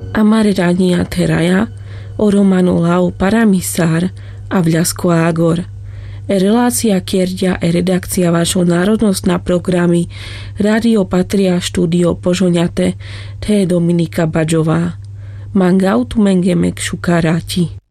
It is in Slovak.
Amare rania teraja, o romano lao paramisar a vľasko agor. Relácia Kierdia e redakcia vašho národnostná programy Radio Patria štúdio Požoňate, to je Dominika Baďová. Mangautu mengemek šukaráti.